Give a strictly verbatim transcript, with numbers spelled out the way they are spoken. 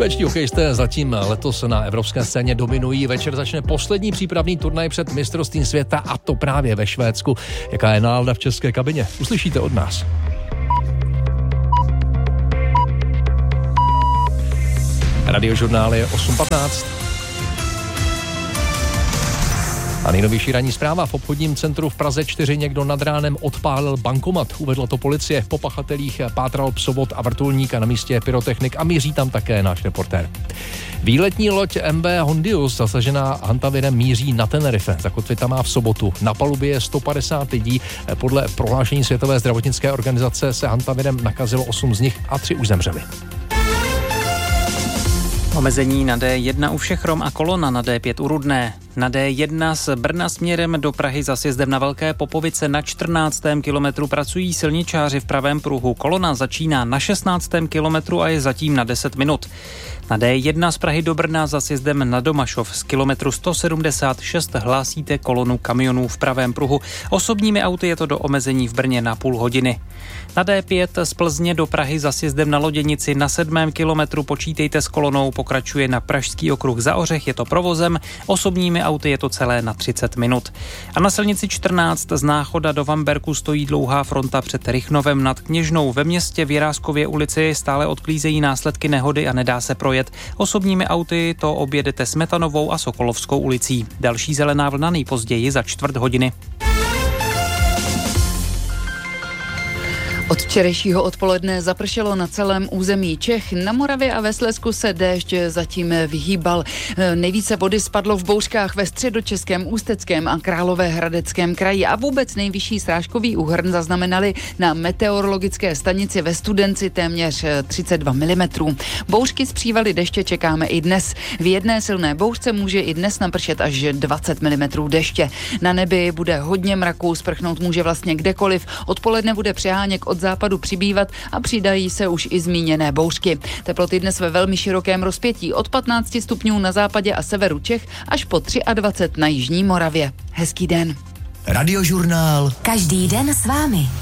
Švédští hokejisté zatím letos na evropské scéně dominují. Večer začne poslední přípravný turnaj před mistrovstvím světa, a to právě ve Švédsku. Jaká je nálada v české kabině? Uslyšíte od nás. Radiožurnál je osm patnáct. A nejnovější ranní zpráva: v obchodním centru v Praze čtyři někdo nad ránem odpálil bankomat. Uvedla to policie. Po pachatelích pátral psovod a vrtulník a na místě je pyrotechnik a míří tam také náš reportér. Výletní loď M V Hondius, zasažená hantavirem, míří na Tenerife. Zakotvit tam má v sobotu. Na palubě je sto padesát lidí. Podle prohlášení Světové zdravotnické organizace se hantavirem nakazilo osm z nich a tři už zemřeli. Omezení na D jedna u Všechrom a kolona na D pět u Rudné. Na D jedna z Brna směrem do Prahy za sjezdem na Velké Popovice na čtrnáctém kilometru pracují silničáři v pravém pruhu. Kolona začíná na šestnáctém kilometru a je zatím na deset minut. Na D jedna z Prahy do Brna za sjezdem na Domašov z kilometru sto sedmdesát šest hlásíte kolonu kamionů v pravém pruhu. Osobními auty je to do omezení v Brně na půl hodiny. Na D pět z Plzně do Prahy za sjezdem na Loděnici na sedmém kilometru počítejte s kolonou, pokračuje na Pražský okruh za Ořech, je to provozem, osobními auty je to celé na třicet minut. A na silnici čtrnáct z Náchoda do Vamberku stojí dlouhá fronta před Rychnovem nad Kněžnou. Ve městě v Jiráskově ulici stále odklízejí následky nehody a nedá se projet. Osobními auty to objedete Smetanovou a Sokolovskou ulicí. Další zelená vlna nejpozději za čtvrt hodiny. Od včerejšího odpoledne zapršelo na celém území Čech. Na Moravě a ve Slezsku se déšť zatím vyhýbal. Nejvíce vody spadlo v bouřkách ve Středočeském, Ústeckém a Královéhradeckém kraji a vůbec nejvyšší srážkový úhrn zaznamenali na meteorologické stanici ve Studenci téměř třicet dva milimetrů. Bouřky z přívaly deště čekáme i dnes. V jedné silné bouřce může i dnes napršet až dvacet milimetrů deště. Na nebi bude hodně mraků, sprchnout může vlastně kdekoliv. Odpoledne bude přeháněk od západu přibývat a přidají se už i zmíněné bouřky. Teploty dnes ve velmi širokém rozpětí od patnáct stupňů na západě a severu Čech až po dvacet tři na jižní Moravě. Hezký den. Radiožurnál. Každý den s vámi.